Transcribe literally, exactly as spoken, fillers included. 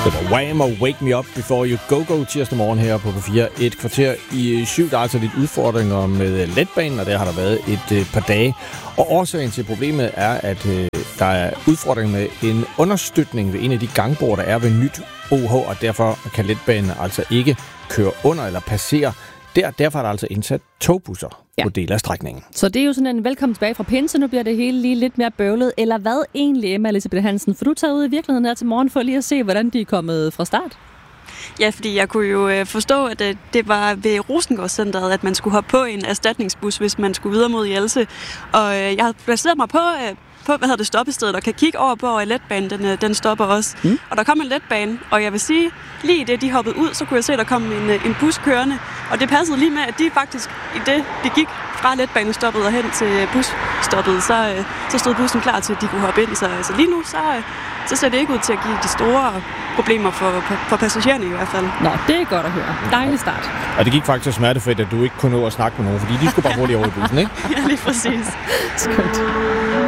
Det var Wham! Og Wake Me Up Before You Go Go tirsdag morgen her på P fire. Et kvarter i syv. Der er altså lidt udfordringer med letbanen, og der har der været et øh, par dage. Og årsagen til problemet er, at øh, der er udfordring med en understøtning ved en af de gangbroer, der er ved nyt O H, og derfor kan letbanen altså ikke køre under eller passere. Der, derfor er der altså indsat togbusser ja. på del af strækningen. Så det er jo sådan en velkommen tilbage fra pinse. Nu bliver det hele lige lidt mere bøvlet. Eller hvad egentlig, Emma Elisabeth Hansen? For du tager ud i virkeligheden her til morgen for lige at se, hvordan de er kommet fra start. Ja, fordi jeg kunne jo forstå, at det var ved Rosengårdscenteret, at man skulle hoppe på en erstatningsbus, hvis man skulle videre mod Hjelse. Og jeg har placeret mig på... på, hvad hedder det, stoppestedet, og kan kigge over på, at letbanen, den, den stopper også. Mm. Og der kom en letbane, og jeg vil sige, lige i det, de hoppede ud, så kunne jeg se, at der kom en, en bus kørende, og det passede lige med, at de faktisk, i det, de gik fra letbanestoppet og hen til busstoppet, så, så stod bussen klar til, at de kunne hoppe ind. Så, så lige nu, så, så ser det ikke ud til at give de store problemer for, for, for passagererne i hvert fald. Nå, det er godt at høre. Dejlig start. Og det gik faktisk smertefrit, at du ikke kunne nå at snakke med nogen, fordi de skulle bare hurtigt over i bussen, ikke? Ja, lige præcis. Skønt.